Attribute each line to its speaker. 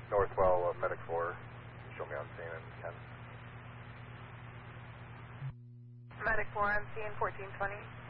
Speaker 1: Northwell, Medic 4. Show me on scene in 10.
Speaker 2: Medic 4 on scene, 1420.